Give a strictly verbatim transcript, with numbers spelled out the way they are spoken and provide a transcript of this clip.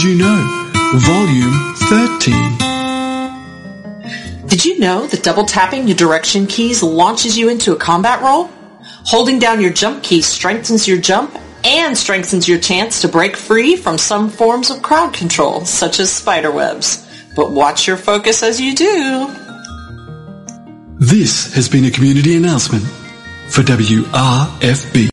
You Know, Volume thirteen. Did you know that double tapping your direction keys launches you into a combat role? Holding down your jump key strengthens your jump and strengthens your chance to break free from some forms of crowd control, such as spiderwebs. But watch your focus as you do. This has been a community announcement for W R F B.